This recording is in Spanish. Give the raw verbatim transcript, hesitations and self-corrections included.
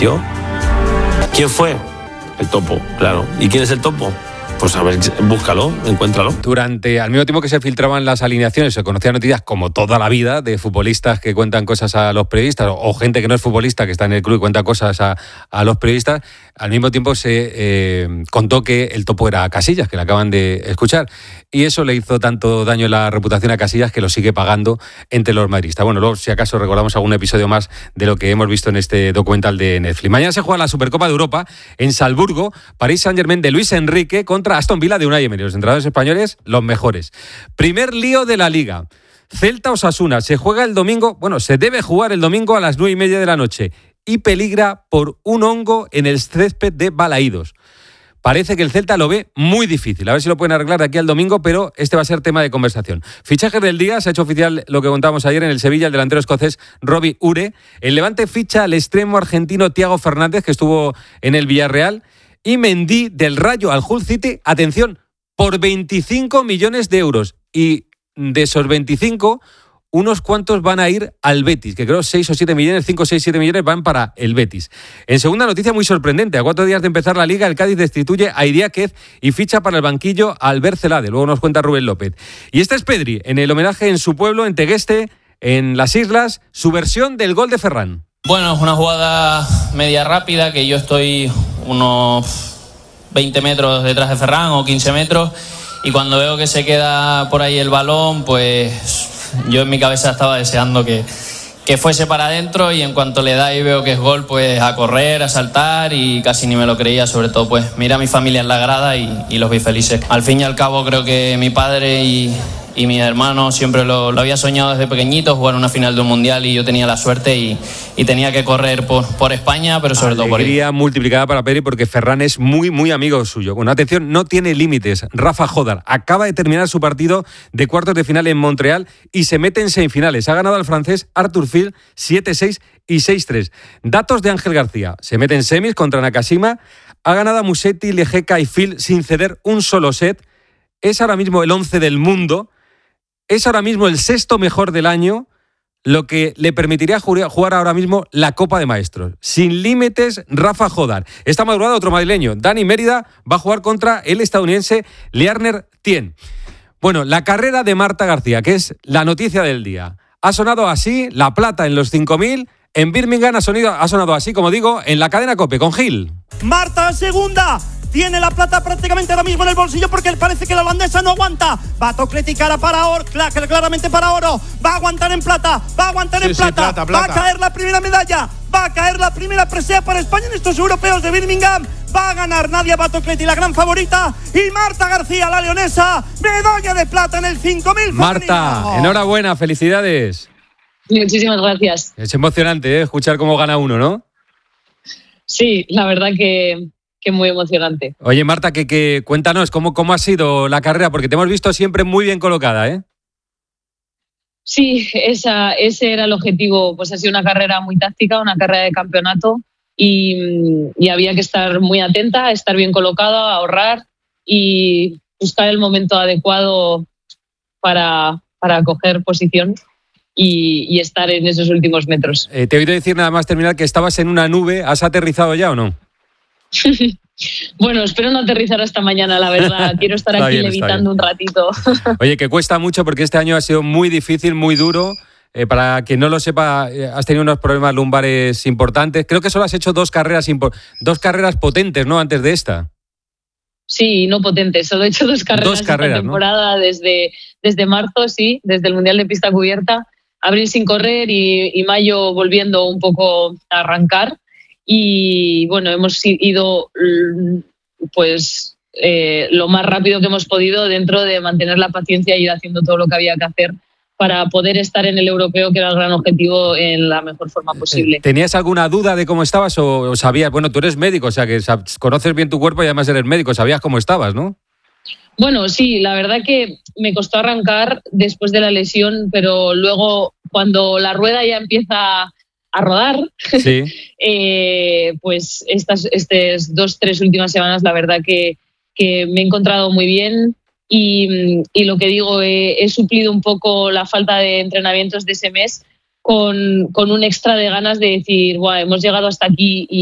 metió. ¿Quién fue? El Topo, claro. ¿Y quién es el Topo? Pues a ver, búscalo, encuéntralo. Durante, al mismo tiempo que se filtraban las alineaciones, se conocían noticias como toda la vida de futbolistas que cuentan cosas a los periodistas o, o gente que no es futbolista que está en el club y cuenta cosas a, a los periodistas. Al mismo tiempo se eh, contó que el Topo era Casillas, que le acaban de escuchar, y eso le hizo tanto daño en la reputación a Casillas que lo sigue pagando entre los madridistas. Bueno, luego si acaso recordamos algún episodio más de lo que hemos visto en este documental de Netflix. Mañana se juega la Supercopa de Europa en Salzburgo, París Saint-Germain de Luis Enrique contra Aston Villa de Unai Emery. Los entrenadores españoles, los mejores. Primer lío de la Liga. Celta-Osasuna. Se juega el domingo, bueno, se debe jugar el domingo a las nueve y media de la noche y peligra por un hongo en el césped de Balaídos. Parece que el Celta lo ve muy difícil. A ver si lo pueden arreglar de aquí al domingo, pero este va a ser tema de conversación. Fichaje del día, se ha hecho oficial lo que contábamos ayer en el Sevilla, el delantero escocés Robbie Ure. El Levante ficha al extremo argentino Thiago Fernández, que estuvo en el Villarreal. Y Mendy del Rayo al Hull City, atención, por veinticinco millones de euros. Y de esos veinticinco, unos cuantos van a ir al Betis, que creo seis o siete millones, cinco, seis, siete millones van para el Betis. En segunda noticia muy sorprendente, a cuatro días de empezar la Liga, el Cádiz destituye a Idiáquez y ficha para el banquillo a Albert Celade. Luego nos cuenta Rubén López. Y este es Pedri, en el homenaje en su pueblo, en Tegueste, en las Islas, su versión del gol de Ferran. Bueno, es una jugada media rápida que yo estoy unos veinte metros detrás de Ferran o quince metros y cuando veo que se queda por ahí el balón, pues yo en mi cabeza estaba deseando que, que fuese para adentro y en cuanto le da y veo que es gol, pues a correr, a saltar y casi ni me lo creía, sobre todo pues mira a mi familia en la grada y, y los vi felices. Al fin y al cabo creo que mi padre y... y mi hermano siempre lo, lo había soñado desde pequeñito, jugar una final de un mundial y yo tenía la suerte y, y tenía que correr por, por España, pero sobre Alegría todo por ahí. Alegría multiplicada para Pedri porque Ferran es muy, muy amigo suyo. Bueno, atención, no tiene límites. Rafa Jodar acaba de terminar su partido de cuartos de final en Montreal y se mete en semifinales. Ha ganado al francés Arthur Fil siete seis y seis tres. Datos de Ángel García. Se mete en semis contra Nakashima. Ha ganado a Musetti, Lejeka y Fil sin ceder un solo set. Es ahora mismo el once del mundo. Es ahora mismo el sexto mejor del año, lo que le permitiría jugar ahora mismo la Copa de Maestros. Sin límites, Rafa Jodar. Esta madrugada otro madrileño, Dani Mérida, va a jugar contra el estadounidense Learner Tien. Bueno, la carrera de Marta García, que es la noticia del día. Ha sonado así, la plata en los cinco mil. En Birmingham ha, sonido, ha sonado así, como digo, en la cadena COPE, con Gil. Marta segunda. Tiene la plata prácticamente ahora mismo en el bolsillo porque parece que la holandesa no aguanta. Va a tocleticar para oro, claramente para oro. Va a aguantar en plata, va a aguantar sí, en plata. Sí, plata, plata. Va a caer la primera medalla, va a caer la primera presea para España en estos europeos de Birmingham. Va a ganar Nadia Batocleti, la gran favorita. Y Marta García, la leonesa, medalla de plata en el cinco mil. Marta, femenino. Enhorabuena, felicidades. Muchísimas gracias. Es emocionante, ¿eh? Escuchar cómo gana uno, ¿no? Sí, la verdad que... que muy emocionante. Oye, Marta, que, que cuéntanos cómo, cómo ha sido la carrera, porque te hemos visto siempre muy bien colocada, ¿eh? Sí, esa, ese era el objetivo. Pues ha sido una carrera muy táctica, una carrera de campeonato y, y había que estar muy atenta, estar bien colocada, ahorrar y buscar el momento adecuado para, para coger posición y, y estar en esos últimos metros. Eh, te he oído decir nada más terminar que estabas en una nube. ¿Has aterrizado ya o no? Bueno, espero no aterrizar hasta mañana, la verdad. Quiero estar aquí bien, levitando un ratito. Oye, que cuesta mucho porque este año ha sido muy difícil, muy duro. Eh, para quien no lo sepa, eh, has tenido unos problemas lumbares importantes. Creo que solo has hecho dos carreras, impo- dos carreras potentes, ¿no? Antes de esta. Sí, no potentes. Solo he hecho dos carreras, dos carreras esta temporada, ¿no? desde, desde marzo, sí, desde el Mundial de Pista Cubierta. Abril sin correr y, y mayo volviendo un poco a arrancar. Y bueno, hemos ido pues eh, lo más rápido que hemos podido dentro de mantener la paciencia y ir haciendo todo lo que había que hacer para poder estar en el europeo, que era el gran objetivo, en la mejor forma posible. ¿Tenías alguna duda de cómo estabas o, o sabías? Bueno, tú eres médico, o sea que sabes, conoces bien tu cuerpo y además eres médico, sabías cómo estabas, ¿no? Bueno, sí, la verdad que me costó arrancar después de la lesión, pero luego cuando la rueda ya empieza a rodar, sí. eh, pues estas, estas dos, tres últimas semanas la verdad que, que me he encontrado muy bien y, y lo que digo, he, he suplido un poco la falta de entrenamientos de ese mes con, con un extra de ganas de decir, wow, hemos llegado hasta aquí y